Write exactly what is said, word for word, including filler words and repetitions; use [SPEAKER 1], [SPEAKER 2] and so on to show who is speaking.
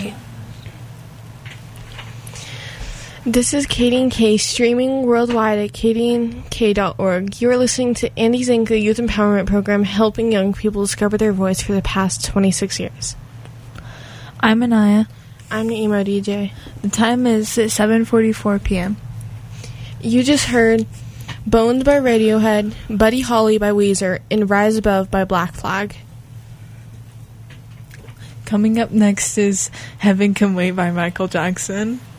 [SPEAKER 1] right.
[SPEAKER 2] This is Katie and K, streaming worldwide at katie and k dot org. You are listening to Andy Zinka Youth Empowerment Program, helping young people discover their voice for the past twenty-six years.
[SPEAKER 1] I'm Anaya.
[SPEAKER 2] I'm the emo D J.
[SPEAKER 1] The time is seven forty-four p.m.
[SPEAKER 2] You just heard Bones by Radiohead, Buddy Holly by Weezer, and Rise Above by Black Flag.
[SPEAKER 1] Coming up next is Heaven Can Wait by Michael Jackson.